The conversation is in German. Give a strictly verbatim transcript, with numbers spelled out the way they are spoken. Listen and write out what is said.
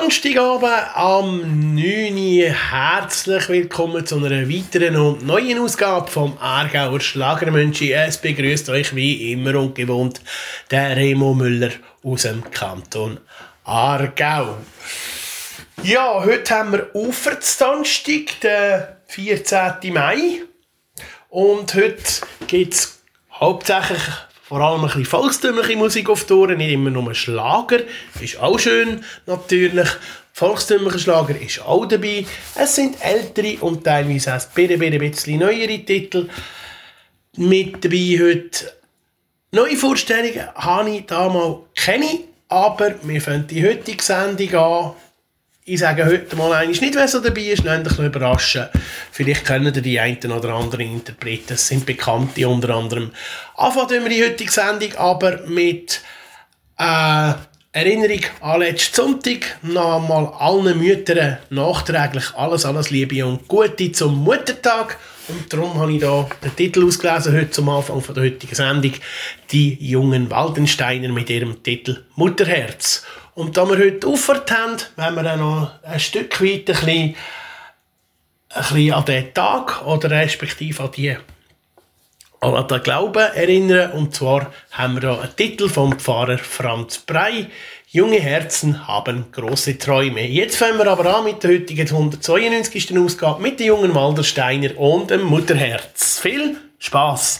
Donnerstagabend am neun Uhr. Herzlich willkommen zu einer weiteren und neuen Ausgabe vom Aargauer Schlagermönchi. Es begrüßt euch wie immer und gewohnt der Remo Müller aus dem Kanton Aargau. Ja, heute haben wir Ufertsdonnerstag, den vierzehnten Mai. Und heute gibt es hauptsächlich vor allem ein bisschen volkstümliche Musik auf die Ohren, nicht immer nur Schlager. Ist auch schön, natürlich. Volkstümlicher Schlager ist auch dabei. Es sind ältere und teilweise auch ein bisschen neuere Titel mit dabei heute. Neue Vorstellungen habe ich damals keine, aber wir fangen die heutige Sendung an. Ich sage heute mal einmal nicht, wer so dabei ist, lasst euch überraschen. Vielleicht kennen ihr die einen oder anderen Interpreten, es sind Bekannte unter anderem. Anfangen wir die heutige Sendung aber mit äh, Erinnerung an letzten Sonntag. Noch einmal allen Müttern nachträglich alles, alles Liebe und Gute zum Muttertag. Und darum habe ich hier den Titel ausgelesen, heute zum Anfang der heutigen Sendung. Die jungen Waldensteiner mit ihrem Titel Mutterherz. Und da wir heute aufgehört haben, wollen wir dann noch ein Stück weit ein bisschen, ein bisschen an den Tag oder respektive an, die, an den Glauben erinnern. Und zwar haben wir hier einen Titel vom Pfarrer Franz Brey. Junge Herzen haben große Träume. Jetzt fangen wir aber an mit der heutigen hundertzweiundneunzigsten Ausgabe mit den jungen Waldensteiner und dem Mutterherz. Viel Spaß!